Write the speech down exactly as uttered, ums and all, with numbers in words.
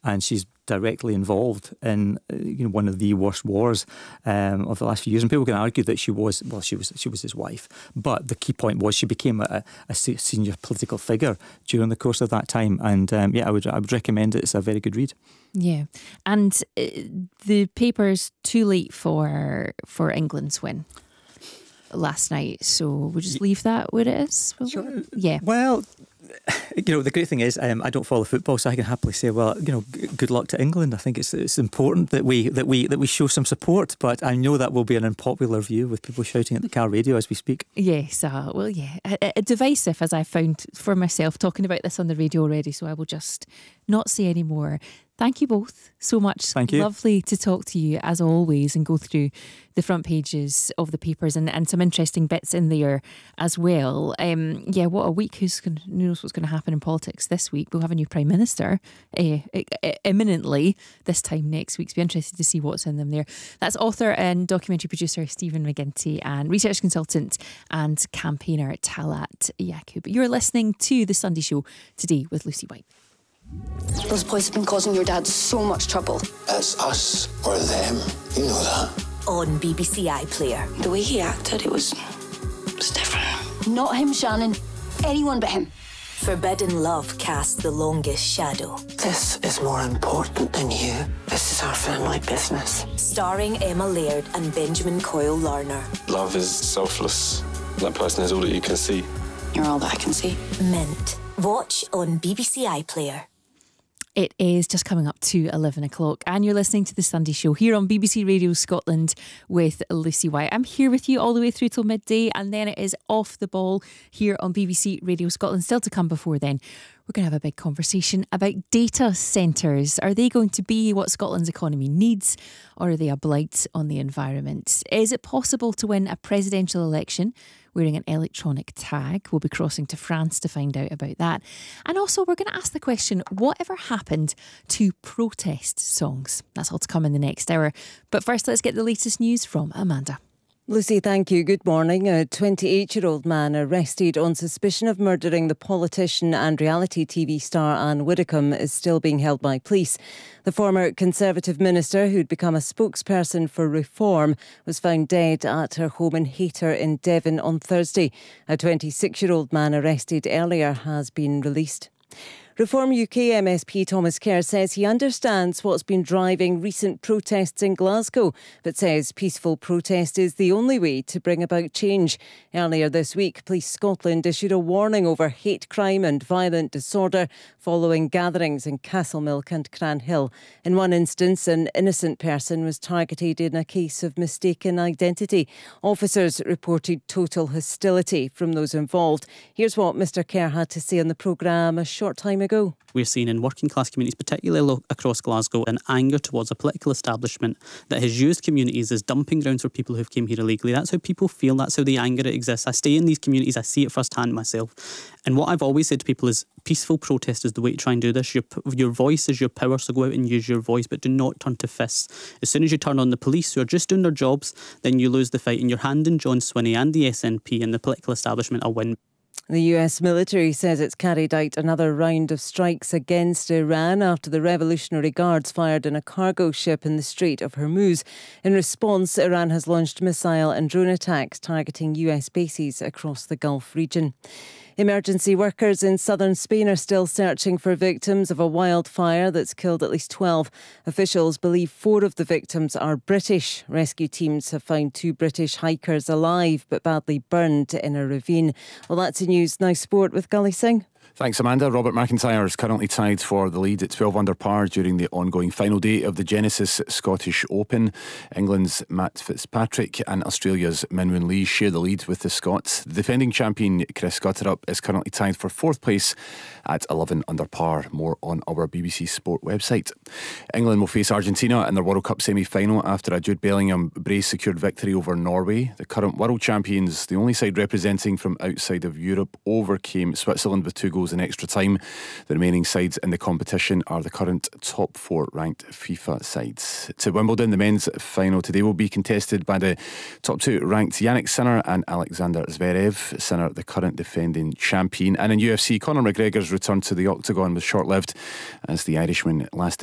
and she's directly involved in uh, you know one of the worst wars um, of the last few years. And people can argue that she was well, she was she was his wife, but the key point was she became a, a senior political figure during the course of that time. And um, yeah, I would I would recommend it. It's a very good read. Yeah, and uh, the paper's too late for for England's win last night, so we'll just leave that where it is. Sure. Yeah. Well, you know, the great thing is um, I don't follow football, so I can happily say, well, you know, g- good luck to England. I think it's it's important that we that we that we show some support, but I know that will be an unpopular view with people shouting at the car radio as we speak. Yes, uh, well, yeah, a, a divisive, as I found for myself talking about this on the radio already. So I will just not say any more. Thank you both so much. Thank you. Lovely to talk to you as always and go through the front pages of the papers and, and some interesting bits in there as well. Um, yeah, what a week. Who's gonna, who knows what's going to happen in politics this week? We'll have a new Prime Minister uh, imminently this time next week. So be interested to see what's in them there. That's author and documentary producer Stephen McGinty and research consultant and campaigner Talat Yakub. You're listening to The Sunday Show today with Lucy White. Those boys have been causing your dad so much trouble. It's us or them. You know that. On B B C iPlayer. The way he acted, it was... it was different. Not him, Shannon. Anyone but him. Forbidden Love casts the longest shadow. This is more important than you. This is our family business. Starring Emma Laird and Benjamin Coyle Larner. Love is selfless. That person is all that you can see. You're all that I can see. Mint. Watch on B B C iPlayer. It is just coming up to eleven o'clock and you're listening to The Sunday Show here on B B C Radio Scotland with Lucy White. I'm here with you all the way through till midday, and then it is Off the Ball here on B B C Radio Scotland. Still to come before then. We're going to have a big conversation about data centres. Are they going to be what Scotland's economy needs, or are they a blight on the environment? Is it possible to win a presidential election wearing an electronic tag? We'll be crossing to France to find out about that. And also we're going to ask the question, whatever happened to protest songs? That's all to come in the next hour. But first, let's get the latest news from Amanda. Lucy, thank you. Good morning. A twenty-eight-year-old man arrested on suspicion of murdering the politician and reality T V star Anne Widdecombe is still being held by police. The former Conservative minister, who'd become a spokesperson for Reform, was found dead at her home in Hayter in Devon on Thursday. A twenty-six-year-old man arrested earlier has been released. Reform U K M S P Thomas Kerr says he understands what's been driving recent protests in Glasgow, but says peaceful protest is the only way to bring about change. Earlier this week, Police Scotland issued a warning over hate crime and violent disorder following gatherings in Castlemilk and Cranhill. In one instance, an innocent person was targeted in a case of mistaken identity. Officers reported total hostility from those involved. Here's what Mr Kerr had to say on the programme a short time ago. ago. We're seeing in working class communities, particularly lo- across Glasgow, an anger towards a political establishment that has used communities as dumping grounds for people who've came here illegally. That's how people feel. That's how the anger exists. I stay in these communities. I see it firsthand myself. And what I've always said to people is peaceful protest is the way to try and do this. Your, your voice is your power, so go out and use your voice, but do not turn to fists. As soon as you turn on the police who are just doing their jobs, then you lose the fight, and you're handing John Swinney and the S N P and the political establishment a win. The U S military says it's carried out another round of strikes against Iran after the Revolutionary Guards fired on a cargo ship in the Strait of Hormuz. In response, Iran has launched missile and drone attacks targeting U S bases across the Gulf region. Emergency workers in southern Spain are still searching for victims of a wildfire that's killed at least twelve. Officials believe four of the victims are British. Rescue teams have found two British hikers alive but badly burned in a ravine. Well, that's the news. Now sport with Gully Singh. Thanks, Amanda. Robert McIntyre is currently tied for the lead at twelve under par during the ongoing final day of the Genesis Scottish Open. England's Matt Fitzpatrick and Australia's Minwoo Lee share the lead with the Scots. The defending champion Chris Gutterup is currently tied for fourth place at eleven under par. More on our B B C Sport website. England will face Argentina in their World Cup semi-final after a Jude Bellingham brace secured victory over Norway. The current world champions, the only side representing from outside of Europe, overcame Switzerland with two goals in extra time. The remaining sides in the competition are the current top four ranked FIFA sides. To Wimbledon, the men's final today will be contested by the top two ranked Yannick Sinner and Alexander Zverev. Sinner, the current defending champion. And in U F C, Conor McGregor's return to the octagon was short-lived as the Irishman lasted